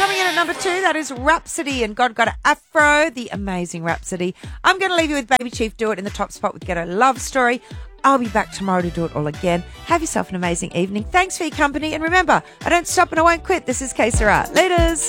Coming in at number 2, that is Rhapsody and God Got an Afro, the amazing Rhapsody. I'm going to leave you with Baby Chief, Do It in the top spot with Ghetto Love Story. I'll be back tomorrow to do it all again. Have yourself an amazing evening. Thanks for your company. And remember, I don't stop and I won't quit. This is Que Sera. Laters.